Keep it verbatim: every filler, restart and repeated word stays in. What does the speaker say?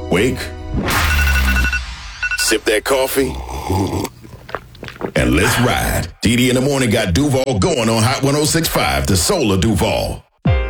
Wake. Sip that coffee. And let's ride. D D in the morning got Duval going on Hot one oh six point five, the soul of Duval.